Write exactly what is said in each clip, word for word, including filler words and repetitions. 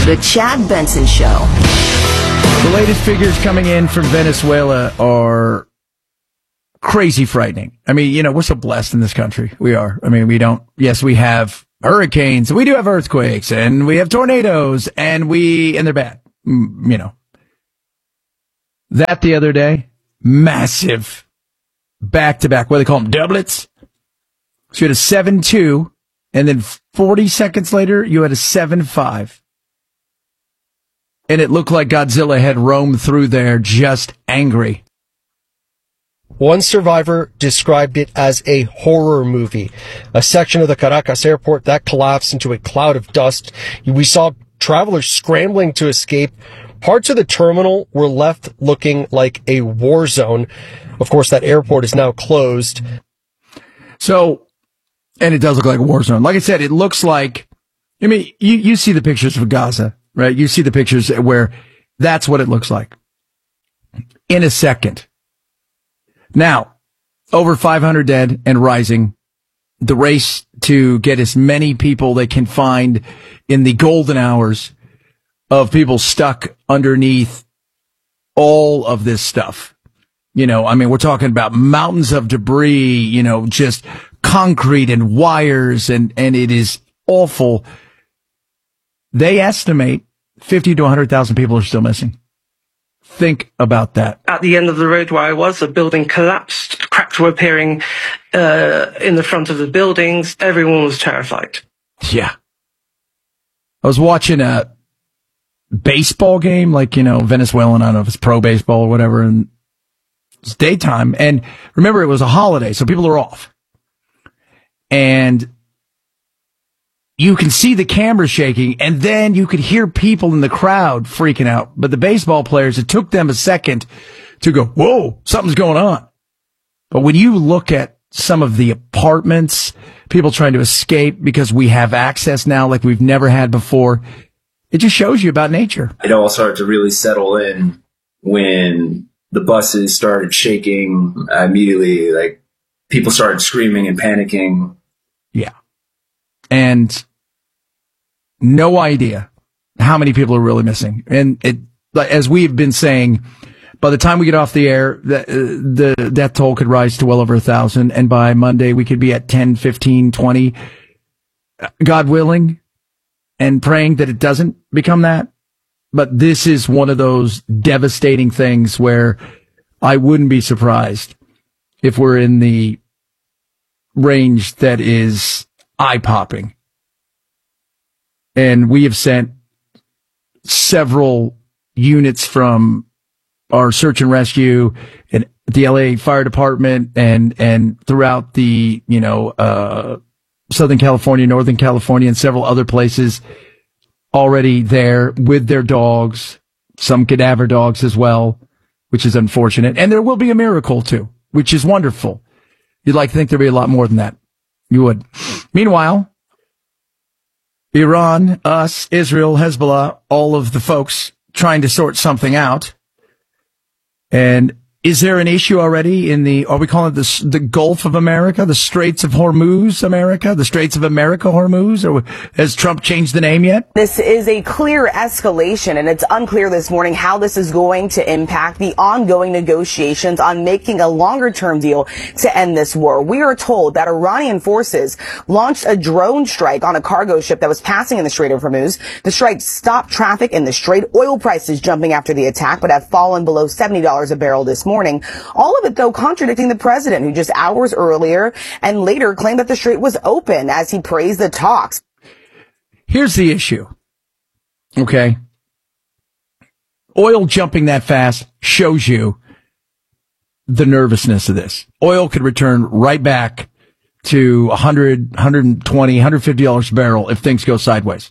The Chad Benson Show. The latest figures coming in from Venezuela are crazy frightening. I mean, you know, we're so blessed in this country. We are. I mean, we don't, yes, we have hurricanes, we do have earthquakes, and we have tornadoes, and we, and they're bad. Mm, you know. That the other day, massive back-to-back, what do they call them, doublets? So you had a seven two, and then forty seconds later, you had a seven five. And it looked like Godzilla had roamed through there just angry. One survivor described it as a horror movie. A section of the Caracas airport that collapsed into a cloud of dust. We saw travelers scrambling to escape. Parts of the terminal were left looking like a war zone. Of course, that airport is now closed. So, and it does look like a war zone. Like I said, it looks like, I mean, you, you see the pictures of Gaza, right? You see the pictures where that's what it looks like in a second. Now, over five hundred dead and rising. The race to get as many people they can find in the golden hours of people stuck underneath all of this stuff. You know, I mean, we're talking about mountains of debris, you know, just concrete and wires, and, and it is awful. They estimate fifty to one hundred thousand people are still missing. Think about that. At the end of the road where I was, the building collapsed. Cracks were appearing uh, in the front of the buildings. Everyone was terrified. Yeah. I was watching a baseball game, like, you know, Venezuelan, I don't know if it's pro baseball or whatever, and it's daytime. And remember, it was a holiday, so people are off. And you can see the camera shaking, and then you could hear people in the crowd freaking out. But the baseball players, it took them a second to go, whoa, something's going on. But when you look at some of the apartments, people trying to escape because we have access now like we've never had before, it just shows you about nature. It all started to really settle in when the buses started shaking immediately. Like, people started screaming and panicking. Yeah. And no idea how many people are really missing. And it, as we've been saying, by the time we get off the air, the, the death toll could rise to well over a thousand. And by Monday, we could be at ten, fifteen, twenty, God willing, and praying that it doesn't become that. But this is one of those devastating things where I wouldn't be surprised if we're in the range that is eye-popping. And we have sent several units from our search and rescue and the L A Fire Department and, and throughout the, you know, uh, Southern California, Northern California, and several other places already there with their dogs, some cadaver dogs as well, which is unfortunate. And there will be a miracle too, which is wonderful. You'd like to think there'd be a lot more than that. You would. Meanwhile, Iran, us, Israel, Hezbollah, all of the folks trying to sort something out. And is there an issue already in the, are we calling it the, the Gulf of America, the Straits of Hormuz, America, the Straits of America, Hormuz? Or has Trump changed the name yet? This is a clear escalation, and it's unclear this morning how this is going to impact the ongoing negotiations on making a longer-term deal to end this war. We are told that Iranian forces launched a drone strike on a cargo ship that was passing in the Strait of Hormuz. The strike stopped traffic in the strait. Oil prices jumping after the attack, but have fallen below seventy dollars a barrel this morning. All of it, though, contradicting the president, who just hours earlier and later claimed that the strait was open as he praised the talks. Here's the issue. Okay. Oil jumping that fast shows you the nervousness of this. Oil could return right back to one hundred, one twenty, one hundred fifty dollars a barrel if things go sideways.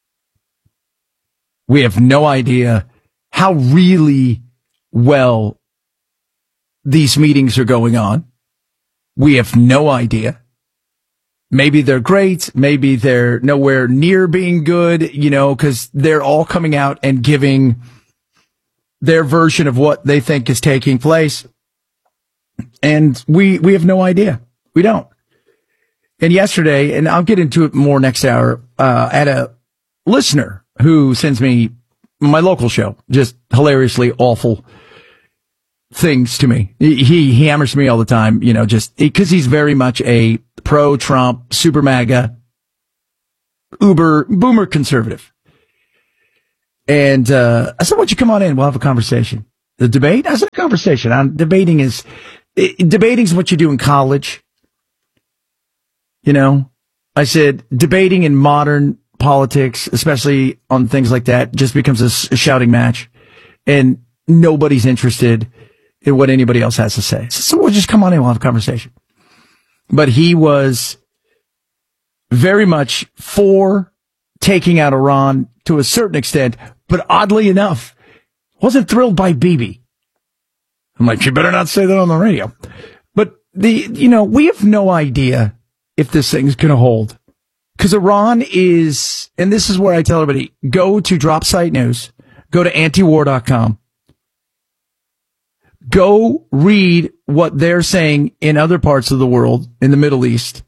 We have no idea how really well these meetings are going on. We have no idea. Maybe they're great. Maybe they're nowhere near being good, you know, because they're all coming out and giving their version of what they think is taking place. And we, we have no idea. We don't. And yesterday, and I'll get into it more next hour, uh, I had a listener who sends me my local show, just hilariously awful things to me. He, he hammers me all the time, you know, just because he's very much a pro-Trump, super MAGA, uber, boomer conservative. And uh, I said, why don't you come on in? We'll have a conversation. The debate? I said, a conversation. I'm, debating is, debating is what you do in college. You know, I said, debating in modern politics, especially on things like that, just becomes a, a shouting match. And nobody's interested in what anybody else has to say. So we'll just come on in, we'll have a conversation. But he was very much for taking out Iran to a certain extent, but oddly enough, wasn't thrilled by Bibi. I'm like, you better not say that on the radio. But the, you know, we have no idea if this thing's going to hold. Because Iran is, and this is where I tell everybody, go to Drop Site News, go to antiwar dot com, go read what they're saying in other parts of the world, in the Middle East,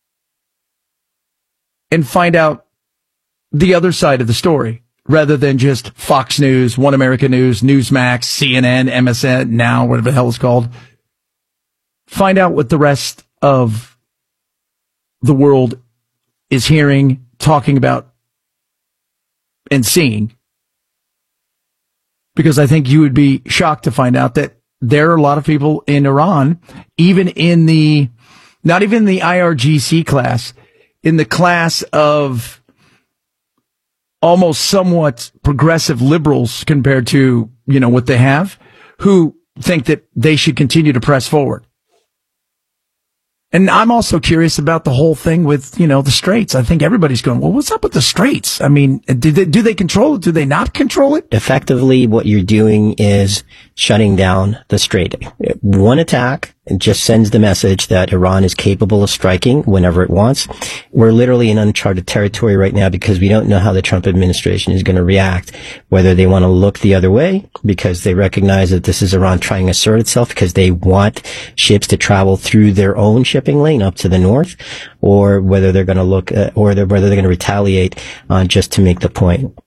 and find out the other side of the story, rather than just Fox News, One America News, Newsmax, C N N, M S N, Now, whatever the hell it's called. Find out what the rest of the world is hearing, talking about, and seeing. Because I think you would be shocked to find out that there are a lot of people in Iran, even in the, not even the I R G C class, in the class of almost somewhat progressive liberals compared to, you know, what they have, who think that they should continue to press forward. And I'm also curious about the whole thing with, you know, the Straits. I think everybody's going, well, what's up with the Straits? I mean, do they, do they control it? Do they not control it? Effectively, what you're doing is shutting down the Strait. One attack just sends the message that Iran is capable of striking whenever it wants. We're literally in uncharted territory right now because we don't know how the Trump administration is going to react, whether they want to look the other way because they recognize that this is Iran trying to assert itself because they want ships to travel through their own shipping lane up to the north, or whether they're going to look, uh, or they're, whether they're going to retaliate uh, just to make the point.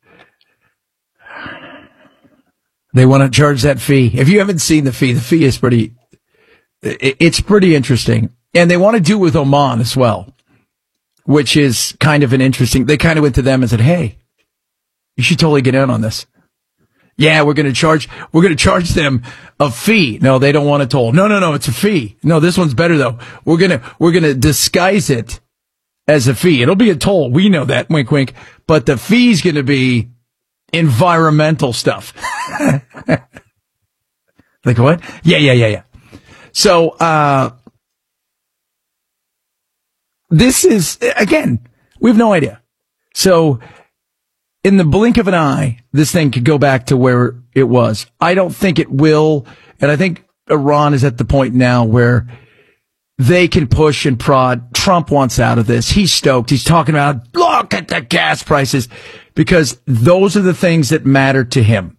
They want to charge that fee. If you haven't seen the fee, the fee is pretty, it's pretty interesting. And they want to do it with Oman as well, which is kind of an interesting, they kind of went to them and said, hey, you should totally get in on this. Yeah, we're going to charge, we're going to charge them a fee. No, they don't want a toll. No, no, no, it's a fee. No, this one's better though. We're going to, we're going to disguise it as a fee. It'll be a toll. We know that, wink, wink. But the fee's going to be environmental stuff. Like what? Yeah, yeah, yeah, yeah. So, uh, this is, again, we have no idea. So, in the blink of an eye, this thing could go back to where it was. I don't think it will. And I think Iran is at the point now where they can push and prod. Trump wants out of this. He's stoked. He's talking about, look at the gas prices, because those are the things that matter to him.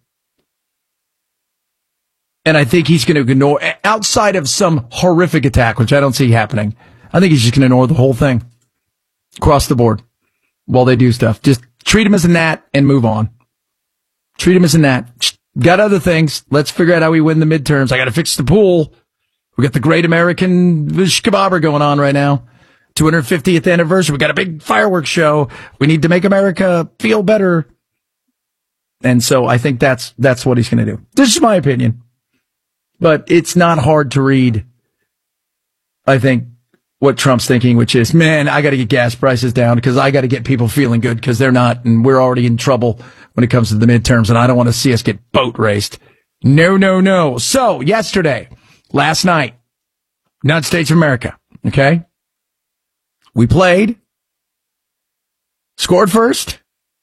And I think he's going to ignore, outside of some horrific attack, which I don't see happening, I think he's just going to ignore the whole thing across the board while they do stuff. Just treat him as a gnat and move on. Treat him as a gnat. Got other things. Let's figure out how we win the midterms. I got to fix the pool. We got the Great American Shkababber going on right now. two hundred fiftieth anniversary. We got a big fireworks show. We need to make America feel better. And so I think that's, that's what he's going to do. This is my opinion. But it's not hard to read, I think, what Trump's thinking, which is, man, I got to get gas prices down because I got to get people feeling good because they're not, and we're already in trouble when it comes to the midterms, and I don't want to see us get boat raced. No, no, no. So, yesterday, last night, United States of America, okay? We played, scored first,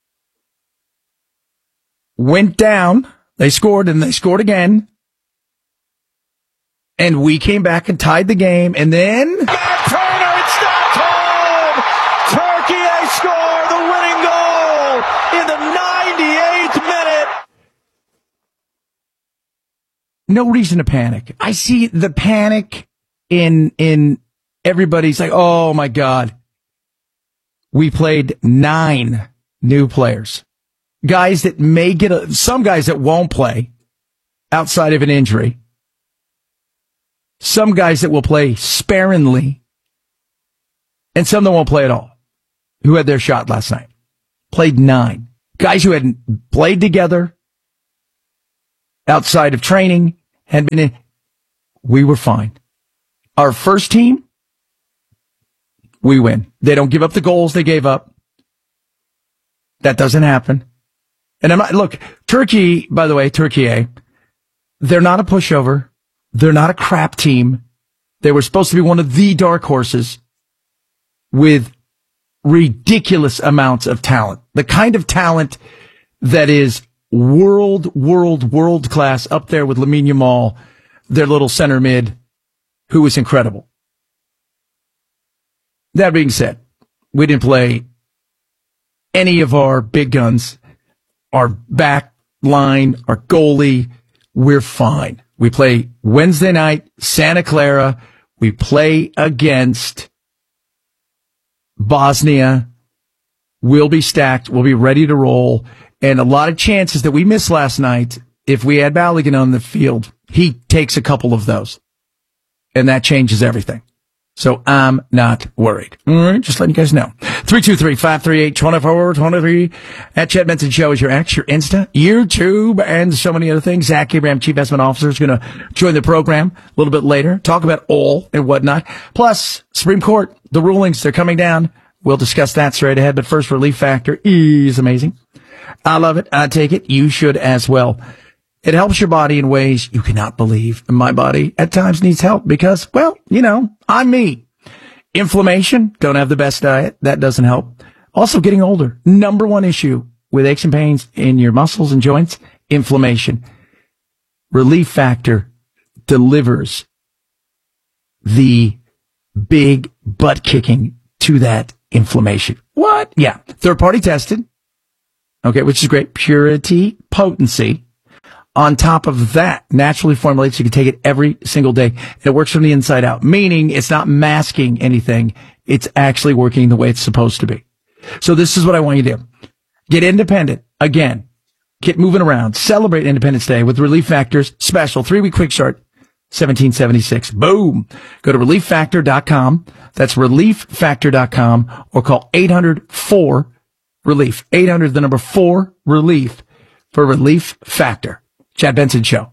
went down, they scored, and they scored again. And we came back and tied the game, and then Turner, it's not home! Turkey, they score the winning goal in the ninety-eighth minute. No reason to panic. I see the panic in in everybody's like, oh my God. We played nine new players. guys that may get a, some guys that won't play outside of an injury, some guys that will play sparingly, and some that won't play at all, who had their shot last night. Played nine. Guys who hadn't played together outside of training, had been in. We were fine. Our first team, we win. They don't give up the goals they gave up. That doesn't happen. And I'm not, look, Turkey, by the way, Turkey, they're not a pushover. They're not a crap team. They were supposed to be one of the dark horses with ridiculous amounts of talent. The kind of talent that is world, world, world class, up there with Lamine Yamal, their little center mid, who is incredible. That being said, we didn't play any of our big guns, our back line, our goalie. We're fine. We play Wednesday night, Santa Clara. We play against Bosnia. We'll be stacked. We'll be ready to roll. And a lot of chances that we missed last night, if we had Balogun on the field, he takes a couple of those. And that changes everything. So I'm not worried. All right, just letting you guys know. three two three, five three eight, two four two three. At Chad Benson Show is your X, your Insta, YouTube, and so many other things. Zach Abraham, Chief Investment Officer, is going to join the program a little bit later, talk about all and whatnot. Plus, Supreme Court, the rulings, they're coming down. We'll discuss that straight ahead. But first, Relief Factor is amazing. I love it. I take it. You should as well. It helps your body in ways you cannot believe. And my body at times needs help because, well, you know, I'm me. Inflammation, don't have the best diet. That doesn't help. Also getting older. Number one issue with aches and pains in your muscles and joints, inflammation. Relief Factor delivers the big butt kicking to that inflammation. What? Yeah. Third party tested. Okay, which is great. Purity, potency. On top of that, naturally formulated, so you can take it every single day. It works from the inside out, meaning it's not masking anything. It's actually working the way it's supposed to be. So this is what I want you to do. Get independent. Again, get moving around. Celebrate Independence Day with Relief Factor's special three-week quick start, seventeen seventy-six. Boom. Go to relief factor dot com. That's relief factor dot com, or call eight hundred four relief. eight hundred, the number four, relief, for Relief Factor. Chad Benson Show.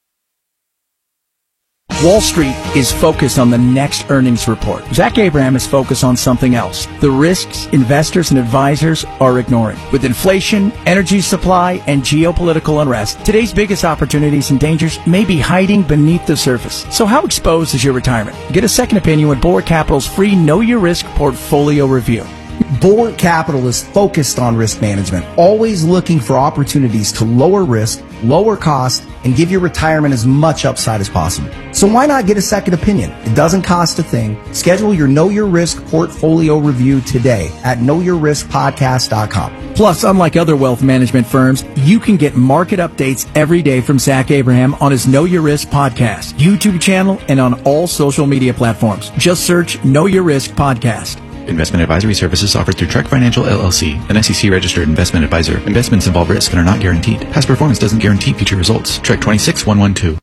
Wall Street is focused on the next earnings report. Zach Abraham is focused on something else. The risks investors and advisors are ignoring. With inflation, energy supply, and geopolitical unrest, today's biggest opportunities and dangers may be hiding beneath the surface. So how exposed is your retirement? Get a second opinion with Boer Capital's free Know Your Risk portfolio review. Boer Capital is focused on risk management, always looking for opportunities to lower risk, lower cost, and give your retirement as much upside as possible. So why not get a second opinion? It doesn't cost a thing. Schedule your Know Your Risk portfolio review today at know your risk podcast dot com. Plus, unlike other wealth management firms, you can get market updates every day from Zach Abraham on his Know Your Risk podcast, YouTube channel, and on all social media platforms. Just search Know Your Risk Podcast. Investment advisory services offered through Trek Financial L L C, an S E C-registered investment advisor. Investments involve risk and are not guaranteed. Past performance doesn't guarantee future results. Trek twenty-six one one two.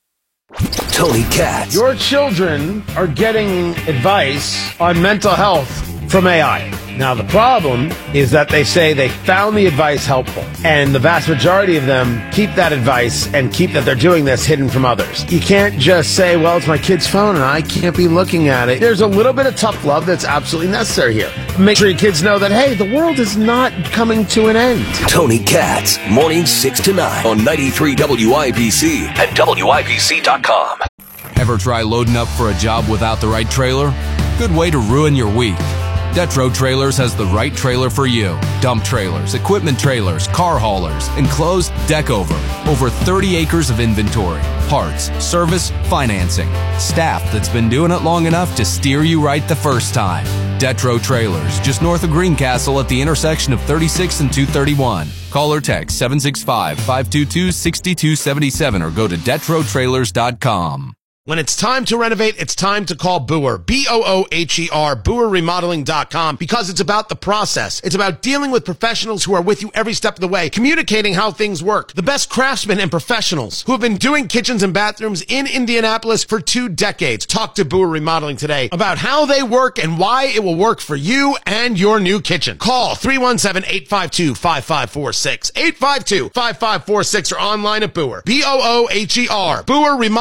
Tony Katz. Your children are getting advice on mental health from A I. Now, the problem is that they say they found the advice helpful, and the vast majority of them keep that advice and keep that they're doing this hidden from others. You can't just say, well, it's my kid's phone and I can't be looking at it. There's a little bit of tough love that's absolutely necessary here. Make sure your kids know that, hey, the world is not coming to an end. Tony Katz, mornings six to nine on ninety-three W I B C and W I B C dot com. Ever try loading up for a job without the right trailer? Good way to ruin your week. Detro Trailers has the right trailer for you. Dump trailers, equipment trailers, car haulers, enclosed deck over. Over thirty acres of inventory. Parts, service, financing. Staff that's been doing it long enough to steer you right the first time. Detro Trailers, just north of Greencastle at the intersection of thirty-six and two thirty-one. Call or text seven six five, five two two, six two seven seven or go to detro trailers dot com. When it's time to renovate, it's time to call Boer, B O O H E R, Boer Remodeling dot com, because it's about the process. It's about dealing with professionals who are with you every step of the way, communicating how things work. The best craftsmen and professionals who have been doing kitchens and bathrooms in Indianapolis for two decades. Talk to Boer Remodeling today about how they work and why it will work for you and your new kitchen. Call three one seven, eight five two, five five four six, eight five two, five five four six, or online at Boer, B O O H E R, Boer Remodeling.